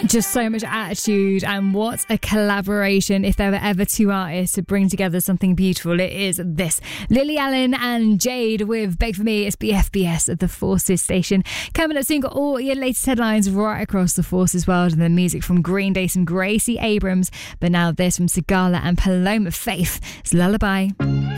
Just so much attitude, and what a collaboration. If there were ever two artists to bring together something beautiful, it is this. Lily Allen and Jade with Beg For Me. It's BFBS at the Forces station. Coming up soon, got all your latest headlines right across the Forces world, and the music from Green Day, some Gracie Abrams. But now this from Sigala and Paloma Faith. It's Lullaby.